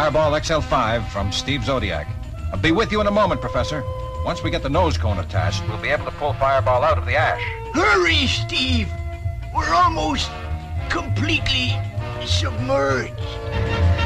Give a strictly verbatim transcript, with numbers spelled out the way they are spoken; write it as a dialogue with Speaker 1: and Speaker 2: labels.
Speaker 1: Fireball X L five from Steve Zodiac. I'll be with you in a moment, Professor. Once we get the nose cone attached, we'll be able to pull Fireball out of the ash.
Speaker 2: Hurry, Steve! We're almost completely submerged.